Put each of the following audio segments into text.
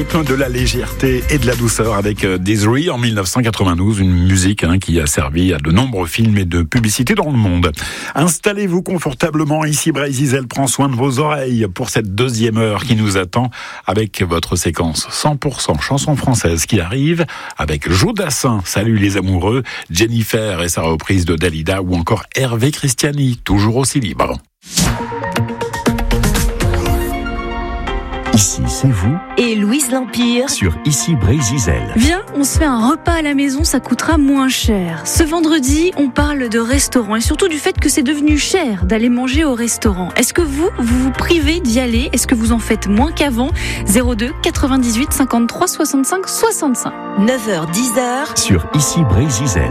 rythme, de la légèreté et de la douceur avec Desiree en 1992, une musique qui a servi à de nombreux films et de publicités dans le monde. Installez-vous confortablement, ici Brésil prend soin de vos oreilles pour cette deuxième heure qui nous attend avec votre séquence 100% chansons françaises qui arrive avec Jo Dassin, Salut les amoureux, Jennifer et sa reprise de Dalida ou encore Hervé Christiani, toujours aussi libre. Ici, c'est vous. Et Louise L'Empire. Sur Ici Brésil. Viens, on se fait un repas à la maison, ça coûtera moins cher. Ce vendredi, on parle de restaurant et surtout du fait que c'est devenu cher d'aller manger au restaurant. Est-ce que vous vous privez d'y aller? Est-ce que vous en faites moins qu'avant? 02 98 53 65 65. 9h, 10h. Sur Ici Brésil.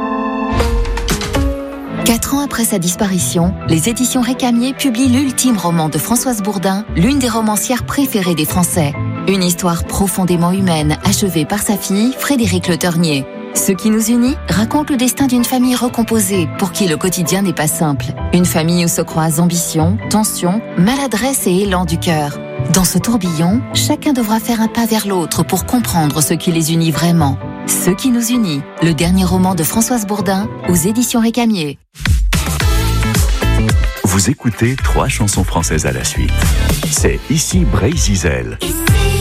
4 ans après sa disparition, les éditions Récamier publient l'ultime roman de Françoise Bourdin, l'une des romancières préférées des Français. Une histoire profondément humaine, achevée par sa fille, Frédérique Le Ternier. Ce qui nous unit raconte le destin d'une famille recomposée, pour qui le quotidien n'est pas simple. Une famille où se croisent ambition, tension, maladresse et élan du cœur. Dans ce tourbillon, chacun devra faire un pas vers l'autre pour comprendre ce qui les unit vraiment. Ce qui nous unit, le dernier roman de Françoise Bourdin, aux éditions Récamier. Vous écoutez 3 chansons françaises à la suite. C'est Ici Brésil.